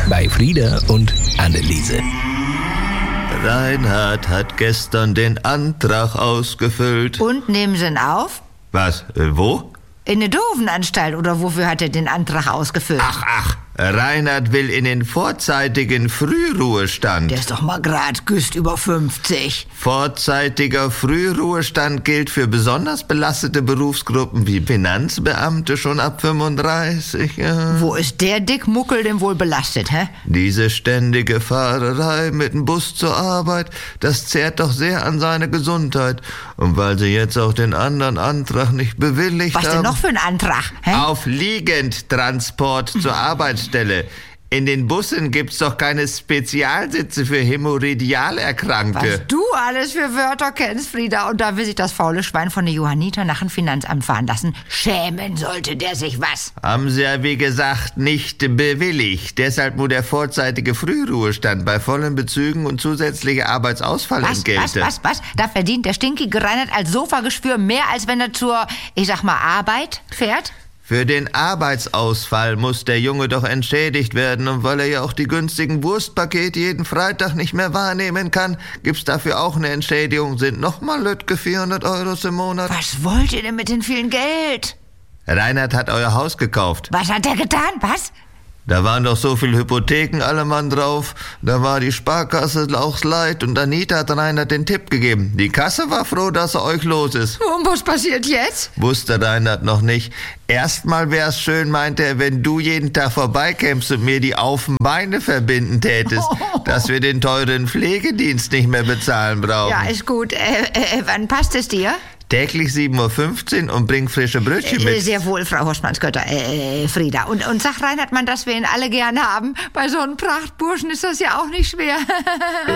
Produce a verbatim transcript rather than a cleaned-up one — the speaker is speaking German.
bei Frieda und Anneliese. Reinhard hat gestern den Antrag ausgefüllt. Und nehmen Sie ihn auf? Was? Äh, wo? In eine Dovenanstalt oder wofür hat er den Antrag ausgefüllt? Ach, ach, Reinhard will in den vorzeitigen Frühruhestand. Der ist doch mal grad güst über fünfzig. Vorzeitiger Frühruhestand gilt für besonders belastete Berufsgruppen wie Finanzbeamte schon ab fünfunddreißig. Ja. Wo ist der Dickmuckel denn wohl belastet, hä? Diese ständige Fahrerei mit dem Bus zur Arbeit, das zehrt doch sehr an seine Gesundheit. Und weil sie jetzt auch den anderen Antrag nicht bewilligt haben... Was denn noch für ein Antrag, hä? Auf Liegendtransport zur Arbeitsstelle. In den Bussen gibt's doch keine Spezialsitze für Hämorrhoidialerkrankte. Was du alles für Wörter kennst, Frieda. Und da will sich das faule Schwein von der Johanniter nach dem Finanzamt fahren lassen. Schämen sollte der sich was. Haben sie ja, wie gesagt, nicht bewilligt. Deshalb nur der vorzeitige Frühruhestand bei vollen Bezügen und zusätzliche Arbeitsausfallentgelte. Was, was, was, was? Da verdient der stinkige Reinhard als Sofageschwür mehr, als wenn er zur, ich sag mal, Arbeit fährt? Für den Arbeitsausfall muss der Junge doch entschädigt werden. Und weil er ja auch die günstigen Wurstpakete jeden Freitag nicht mehr wahrnehmen kann, gibt's dafür auch eine Entschädigung. Sind nochmal Lütke vierhundert Euro im Monat. Was wollt ihr denn mit dem vielen Geld? Reinhard hat euer Haus gekauft. Was hat er getan? Was? Da waren doch so viele Hypotheken alle Mann drauf. Da war die Sparkasse auch leid und Anita hat Reinhard den Tipp gegeben. Die Kasse war froh, dass er euch los ist. Und was passiert jetzt? Wusste Reinhard noch nicht. Erstmal wär's schön, meinte er, wenn du jeden Tag vorbeikämst und mir die Aufen Beine verbinden tätest, oh. dass wir den teuren Pflegedienst nicht mehr bezahlen brauchen. Ja, ist gut. Äh, äh, wann passt es dir? Täglich sieben Uhr fünfzehn und bring frische Brötchen mit. Äh, sehr wohl, Frau Horstmannsgötter, äh, Frieda. Und, und sag Reinhard, man, dass wir ihn alle gerne haben. Bei so einem Prachtburschen ist das ja auch nicht schwer.